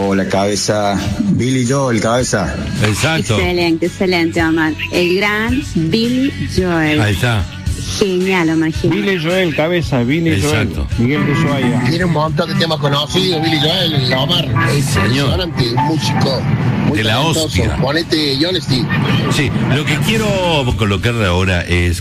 Hola, cabeza. Billy Joel, cabeza. Exacto. Excelente, Omar. El gran Billy Joel. Ahí está. Genial, Omar. Genial. Billy Joel, cabeza, Billy Exacto. Joel. Miguel de Ushuaia. Tiene un montón de temas conocidos, Billy Joel, Omar. Es Señor. impresionante, un músico muy De la talentoso. hostia. Ponete Honesty. Sí, lo que quiero colocar ahora es